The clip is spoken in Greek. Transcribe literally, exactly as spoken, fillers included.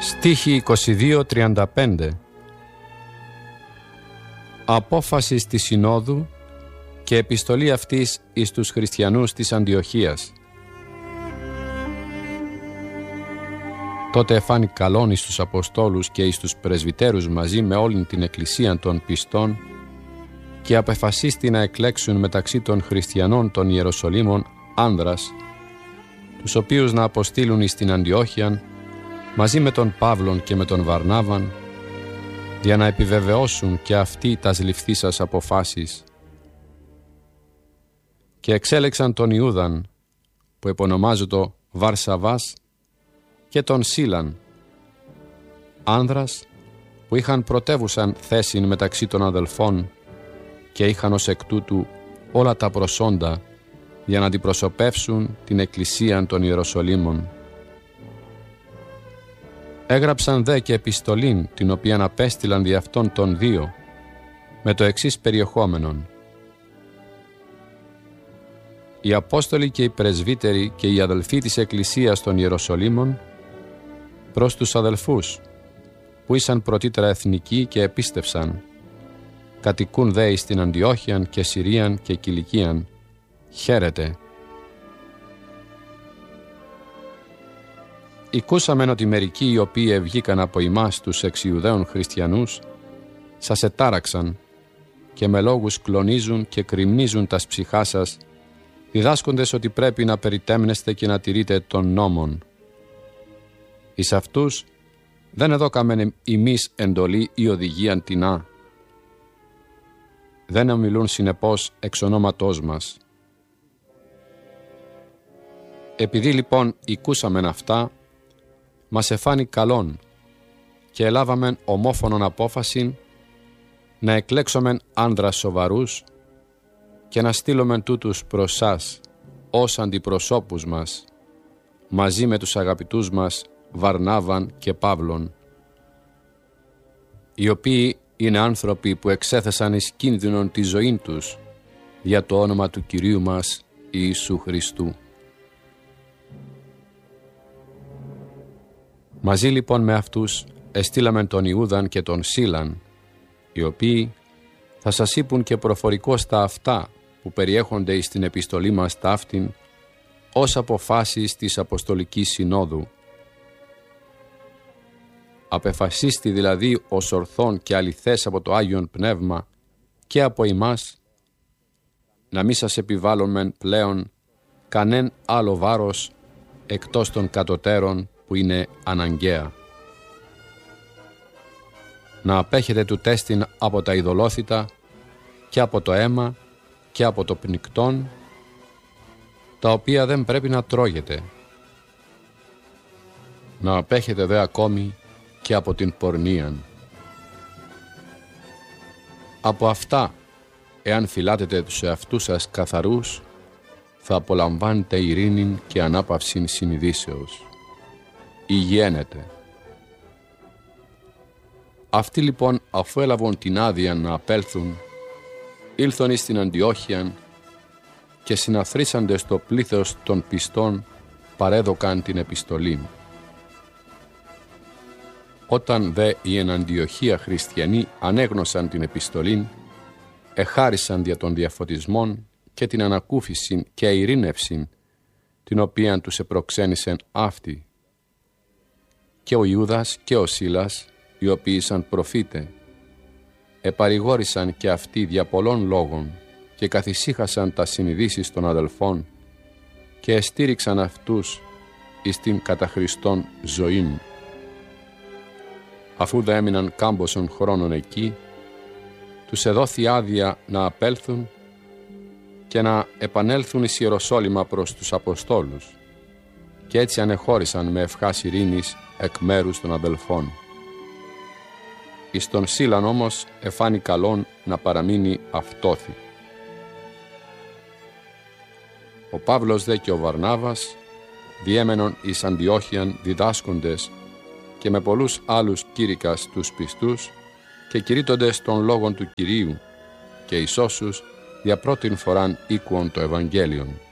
Στίχοι είκοσι δύο τριάντα πέντε. Απόφαση της Συνόδου και επιστολή αυτής εις τους χριστιανούς της Αντιοχίας. Τότε εφάνει καλόν εις τους Αποστόλους και εις τους Πρεσβυτέρους μαζί με όλην την Εκκλησία των πιστών και απεφασίστη να εκλέξουν μεταξύ των χριστιανών των Ιεροσολύμων άνδρας, τους οποίους να αποστείλουν εις την Αντιόχειαν μαζί με τον Παύλον και με τον Βαρνάβαν, για να επιβεβαιώσουν και αυτοί τας ληφθήσας αποφάσεις. Και εξέλεξαν τον Ιούδαν, που επωνομάζωτο Βαρσαβάς, και τον Σίλαν, άνδρας που είχαν πρωτεύουσαν θέσιν μεταξύ των αδελφών και είχαν ως εκ τούτου όλα τα προσόντα για να αντιπροσωπεύσουν την Εκκλησία των Ιεροσολύμων. Έγραψαν δε και επιστολήν, την οποίαν απέστειλαν δι' αυτών των δύο, με το εξής περιεχόμενον: οι Απόστολοι και οι Πρεσβύτεροι και οι αδελφοί της Εκκλησίας των Ιεροσολύμων προς τους αδελφούς, που ήσαν πρωτήτερα εθνικοί και επίστευσαν, κατοικούν δε εις την Αντιόχειαν και Συρίαν και Κιλικίαν, χαίρετε. Οικούσαμεν ότι μερικοί οι οποίοι ευγήκαν από ημάς τους εξ Ιουδαίων χριστιανούς σας ετάραξαν και με λόγους κλονίζουν και κρυμνίζουν τας ψυχάς σας, διδάσκοντες ότι πρέπει να περιτέμνεστε και να τηρείτε των νόμων. Εις αυτούς δεν εδώκαμεν ημείς εντολή ή οδηγίαν τινά. Δεν ομιλούν συνεπώς εξ ονόματός μας. Επειδή λοιπόν οικούσαμεν αυτά, μας εφάνει καλόν και ελάβαμεν ομόφωνον απόφασιν να εκλέξομεν άνδρας σοβαρούς και να στείλομεν τούτους προς σας ως αντιπροσώπους μας, μαζί με τους αγαπητούς μας Βαρνάβαν και Παύλον, οι οποίοι είναι άνθρωποι που εξέθεσαν εις κίνδυνον τη ζωή τους για το όνομα του Κυρίου μας Ιησού Χριστού. Μαζί λοιπόν με αυτούς εστήλαμεν τον Ιούδαν και τον Σίλαν, οι οποίοι θα σας είπουν και προφορικώς τα αυτά που περιέχονται εις την επιστολή μας ταύτην ως αποφάσεις της Αποστολικής Συνόδου. Απεφασίστη δηλαδή ως ορθόν και αληθές από το Άγιον Πνεύμα και από ημάς να μη σας επιβάλλομεν πλέον κανέν άλλο βάρος εκτός των κατωτέρων που είναι αναγκαία. Να απέχετε του τέστην από τα ειδωλόθητα και από το αίμα και από το πνικτόν, τα οποία δεν πρέπει να τρώγετε. Να απέχετε δε ακόμη και από την πορνείαν. Από αυτά, εάν φυλάτετε τους εαυτούς σας καθαρούς, θα απολαμβάνετε ειρήνην και ανάπαυσιν συνειδήσεως. Υγιένετε. Αυτοί λοιπόν, αφού έλαβαν την άδεια να απέλθουν, ήλθον εις την Αντιόχειαν και συναθρήσαντες στο πλήθος των πιστών παρέδωκαν την επιστολή. Όταν δε οι εν Αντιοχία χριστιανοί ανέγνωσαν την επιστολήν, εχάρισαν δια των διαφωτισμών και την ανακούφισιν και ειρήνευσιν, την οποίαν τους επροξένησεν αυτοί. Και ο Ιούδας και ο Σίλας, οι οποίοι ήσαν προφήτε, επαρηγόρησαν και αυτοί δια πολλών λόγων και καθησύχασαν τα συνειδήσεις των αδελφών και εστήριξαν αυτούς εις την κατά Χριστόν ζωήν. Αφού δε έμειναν κάμποσον χρόνων εκεί, τους εδόθη άδεια να απέλθουν και να επανέλθουν εις Ιεροσόλυμα προς τους Αποστόλους, και έτσι ανεχώρησαν με ευχάς ειρήνης εκ μέρους των αδελφών. Εις τον Σίλαν όμως εφάνει καλόν να παραμείνει αυτόθη. Ο Παύλος δε και ο Βαρνάβας διέμενον εις Αντιόχειαν διδάσκοντες και με πολλούς άλλους κήρυκας τους πιστούς και κηρύττοντες των λόγων του Κυρίου και εις όσους για πρώτην φοράν ήκουον το Ευαγγέλιον.